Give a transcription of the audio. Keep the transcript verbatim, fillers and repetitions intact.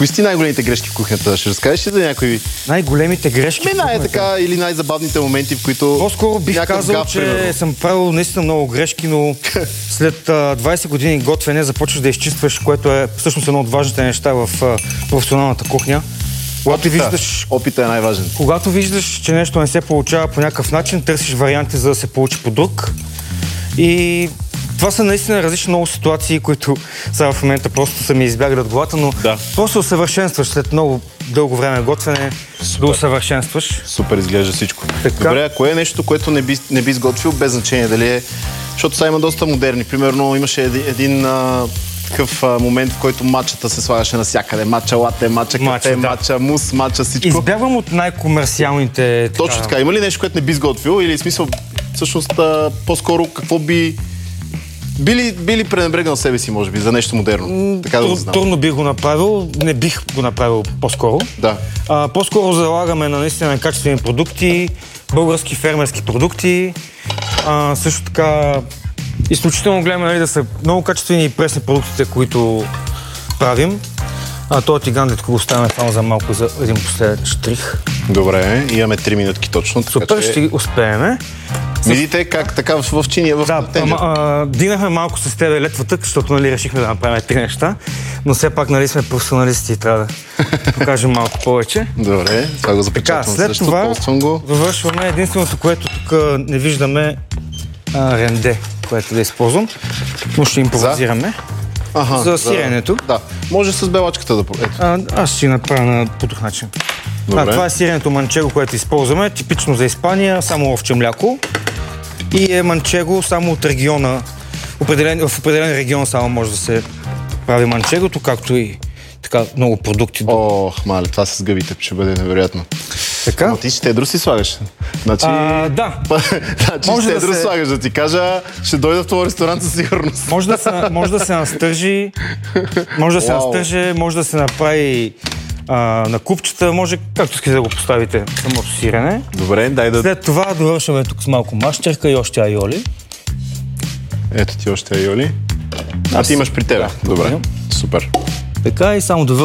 Кои сте най-големите грешки в кухнята? Ще разкажеш ли за някои? Най-големите грешки Ми най-така или най-забавните моменти, в които... По-скоро бих казал, гаф, че примерно. Съм правил наистина много грешки, но след а, двайсет години готвене започваш да изчистваш, което е всъщност едно от важните неща в а, професионалната кухня. Когато Опита. виждаш, Опита е най-важен. Когато виждаш, че нещо не се получава по някакъв начин, търсиш варианти, за да се получи по друг. И това са наистина различни много ситуации, които сега в момента просто са ми избягали от главата, но да. Просто усъвършенстваш след много дълго време готвене, да усъвършенстваш. Супер изглежда всичко. Така. Добре, а кое е нещо, което не би, не би сготвил без значение? Дали е... Защото сега има доста модерни. Примерно имаше един, един а, такъв а, момент, в който матчата се слагаше навсякъде. Матча лате, матча кафе, да. матча мус, матча всичко. Избягвам от най-комерциалните... Точно така. Има ли нещо, което не би сготвил? Или смисъл, всъщност, а, по-скоро какво би... Би ли, би ли пренебрегнал себе си, може би, за нещо модерно? Така да го знам. Трудно бих го направил. Не бих го направил по-скоро. Да. А, по-скоро залагаме на наистина качествени продукти, български фермерски продукти. А, също така, изключително гледаме, нали, да са много качествени и пресни продуктите, които правим. А, този тиган, детко го оставяме само за малко, за един последен штрих. Добре, имаме три минутки точно. Супер, че... ще успееме. Видите как така в, в чиния, в да, тенджер. А, динахме малко с тебе летвата, защото нали, решихме да направим три неща, но все пак нали, сме професионалисти и трябва да покажем малко повече. Добре, това го запечатвам след също, това полствам го. Завършваме единственото, което тук не виждаме, а, ренде, което да използвам, но ще импровизираме. Аха, за сиренето. Да, може с белачката да... Ето. А, аз ще направя на по друг начин. А, това е сиренето манчего, което използваме, типично за Испания, само овче мляко. И е манчего само от региона, определен, в определен регион само може да се прави манчегото, както и така много продукти. Ох, мале, това с гъбите ще бъде невероятно. Така? Но ти щедро си слагаш. Значи, а, да. значи може щедро да се... слагаш, да ти кажа, ще дойда в този ресторант със сигурност. Може да се, може да се настържи, може да се настърже, може да се направи а, на купчета, може както искате да го поставите самото сирене. Добре, дай да... След това довършваме тук с малко мащерка и още айоли. Ето ти още айоли. А ти имаш при тебе. Да, добре, супер. Така и само довършваме.